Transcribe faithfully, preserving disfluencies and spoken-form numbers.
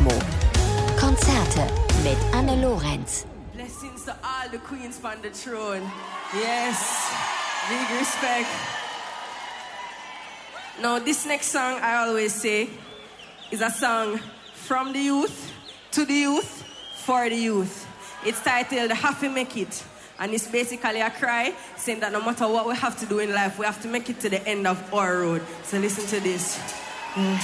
Kosmo. Konzerte mit Anne Lorenz. Blessings to all the queens on the throne. Yes, big respect. Now, this next song, I always say, is a song from the youth, to the youth, for the youth. It's titled Have to Make It. And it's basically a cry saying that no matter what we have to do in life, we have to make it to the end of our road. So listen to this. Mm.